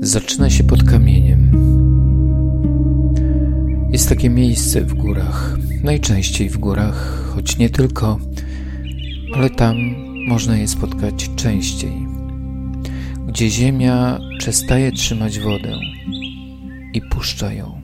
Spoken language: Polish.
Zaczyna się pod kamieniem. Jest takie miejsce w górach, najczęściej w górach, choć nie tylko, ale tam można je spotkać częściej, gdzie ziemia przestaje trzymać wodę i puszcza ją.